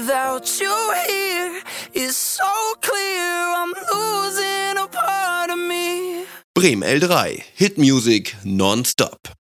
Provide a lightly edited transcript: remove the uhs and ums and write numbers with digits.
without you here. It's so clear I'm losing a part of me. Bremen L3, Hit Music nonstop.